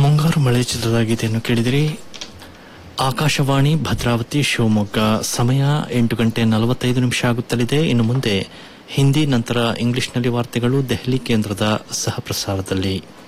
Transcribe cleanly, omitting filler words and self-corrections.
ಮುಂಗಾರು ಮಳೆ ಚಿತ್ರದ ಗೀತೆಯನ್ನು ಕೇಳಿದಿರಿ. ಆಕಾಶವಾಣಿ ಭದ್ರಾವತಿ ಶಿವಮೊಗ್ಗ. ಸಮಯ 8:45 ಆಗುತ್ತಲಿದೆ. ಇನ್ನು ಮುಂದೆ ಹಿಂದಿ, ನಂತರ ಇಂಗ್ಲಿಷ್ನಲ್ಲಿ ವಾರ್ತೆಗಳು ದೆಹಲಿ ಕೇಂದ್ರದ ಸಹಪ್ರಸಾರದಲ್ಲಿ.